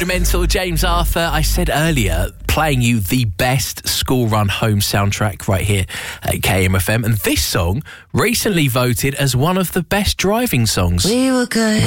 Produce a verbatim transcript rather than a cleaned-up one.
Rudimental, James Arthur. I said earlier, playing you the best school run home soundtrack right here at K M F M. And this song recently voted as one of the best driving songs. We were good.